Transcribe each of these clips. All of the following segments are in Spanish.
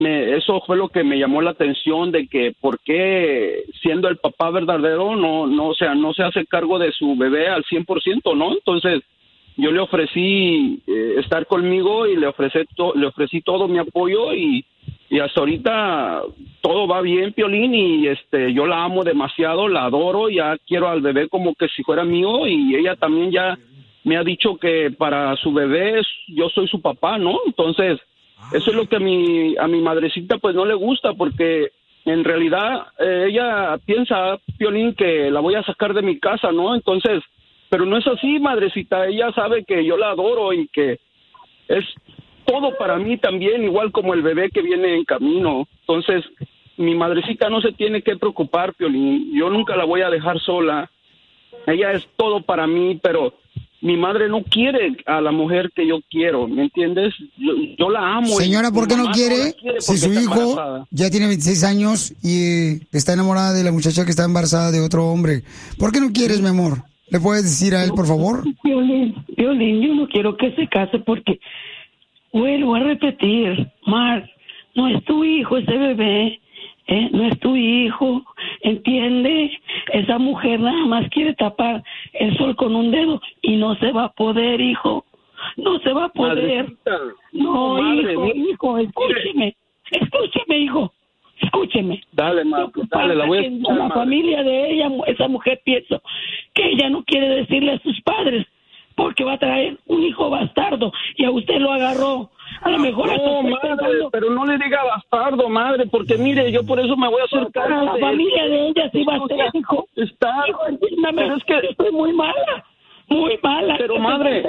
eso fue lo que me llamó la atención de que por qué siendo el papá verdadero o sea, no se hace cargo de su bebé al 100%, ¿no? Entonces yo le ofrecí estar conmigo y le ofrecí todo mi apoyo y hasta ahorita todo va bien, Piolín, y yo la amo demasiado, la adoro, ya quiero al bebé como que si fuera mío, y ella también ya me ha dicho que para su bebé yo soy su papá, ¿no? Entonces eso es lo que a mi madrecita pues no le gusta, porque en realidad ella piensa, Piolín, que la voy a sacar de mi casa, ¿no? Entonces, pero no es así, madrecita. Ella sabe que yo la adoro y que es todo para mí también, igual como el bebé que viene en camino. Entonces, mi madrecita no se tiene que preocupar, Piolín. Yo nunca la voy a dejar sola. Ella es todo para mí, pero mi madre no quiere a la mujer que yo quiero, ¿me entiendes? Yo la amo. Señora, ¿por qué no quiere? Si su hijo embarazada. ya tiene 26 años y está enamorada de la muchacha que está embarazada de otro hombre. ¿Por qué no quieres, mi amor? ¿Le puedes decir a él, por favor? Violín, yo no quiero que se case porque, vuelvo a repetir, Mark, no es tu hijo ese bebé, no es tu hijo, ¿entiende? Esa mujer nada más quiere tapar el sol con un dedo y no se va a poder, hijo, no se va a poder. Madrecita. No, Madre, hijo, escúcheme, hijo. Escúcheme. Dale, la voy a escuchar. La familia de ella, esa mujer, pienso que ella no quiere decirle a sus padres porque va a traer un hijo bastardo y a usted lo agarró. A lo mejor no, madre, pero no le diga bastardo, madre, porque mire, yo por eso me voy a acercar. Para la familia de ella sí va a ser, hijo. Está. Hijo, entiéndame, pero es que estoy muy mala. Pero madre,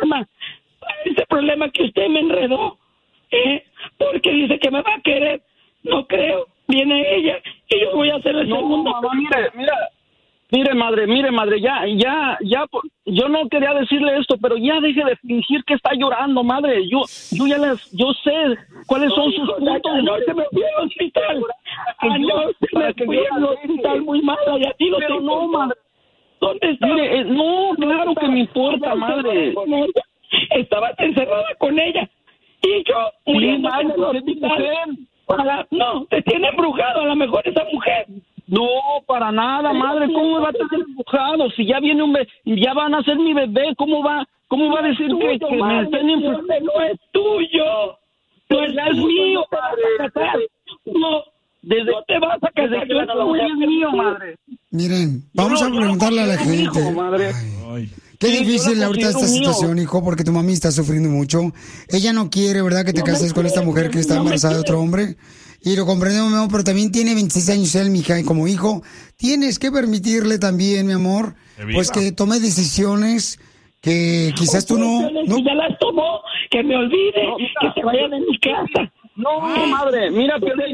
ese problema que usted me enredó, porque dice que me va a querer. No creo, viene ella y yo voy a hacer el segundo. Mamá, mire, madre, ya, yo no quería decirle esto, pero ya deje de fingir que está llorando, madre. Yo sé cuáles son sus puntos. Anoche me fui al hospital. Anoche me fui al hospital muy mala y a ti pero no, madre. ¿Dónde está? Mire, no, claro que me importa, madre. Estabas encerrada con ella y yo muriendo en el hospital. No, te tiene embrujado a lo mejor esa mujer. No, para nada, madre. ¿Cómo me va a tener embrujado? Si ya viene un bebé, ya van a ser mi bebé, ¿cómo va a decir que me estén embrujando? No es tuyo. Es mío, madre. No te vas a casar. Yo no es mío, madre. Miren, vamos a preguntarle a la gente. Hijo, madre. Ay. Qué difícil ahorita esta situación, hijo, porque tu mami está sufriendo mucho. Ella no quiere, ¿verdad?, que te cases con esta mujer que está embarazada de otro hombre. Y lo comprendemos, mi amor, pero también tiene 26 años él, mija, y como hijo, tienes que permitirle también, mi amor, pues que tome decisiones que quizás tú no... Ya las tomó, que me olvide, que se vaya de mi casa. No, madre, mira, Piolín,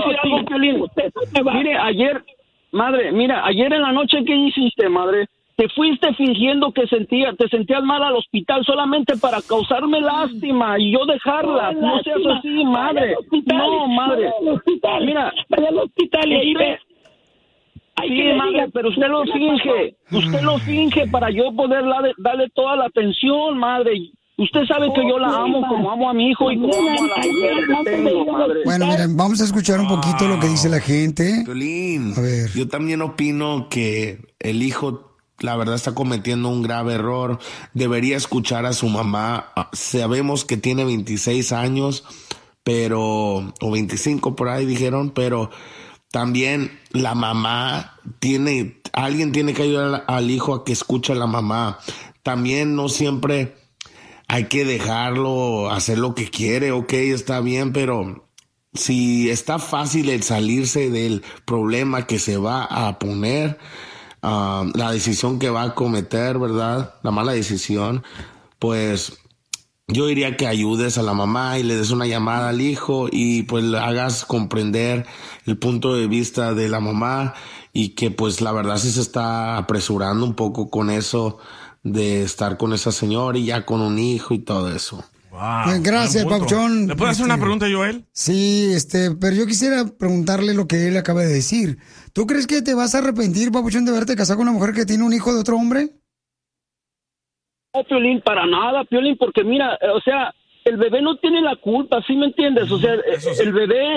mire, ayer en la noche, ¿qué hiciste, madre? Te fuiste fingiendo que te sentías mal al hospital solamente para causarme lástima y yo dejarla. No seas así, madre. No, madre. Mira, vaya al hospital y ahí ve. Sí, madre, pero usted lo finge. Usted lo finge para yo poder darle toda la atención, madre. Usted sabe que yo la amo como amo a mi hijo y como amo a la mujer que tengo, madre. Bueno, miren, vamos a escuchar un poquito lo que dice la gente. Piolín, a ver. Yo también opino que el hijo, la verdad, está cometiendo un grave error. Debería escuchar a su mamá. Sabemos que tiene 26 años, o 25 por ahí dijeron, pero también la mamá alguien tiene que ayudar al hijo a que escuche a la mamá. También no siempre hay que dejarlo hacer lo que quiere, ok, está bien, pero si está fácil el salirse del problema que se va a poner, la decisión que va a cometer, ¿verdad? La mala decisión, pues yo diría que ayudes a la mamá y le des una llamada al hijo y pues le hagas comprender el punto de vista de la mamá y que pues la verdad sí se está apresurando un poco con eso de estar con esa señora y ya con un hijo y todo eso. Wow, gracias, Pauchón. ¿Le puedo hacer una pregunta yo a él? Sí, pero yo quisiera preguntarle lo que él acaba de decir. ¿Tú crees que te vas a arrepentir, Papuchón, de haberte casado con una mujer que tiene un hijo de otro hombre? No, Piolín, para nada, Piolín, porque mira, o sea, el bebé no tiene la culpa, ¿sí me entiendes? O sea, el bebé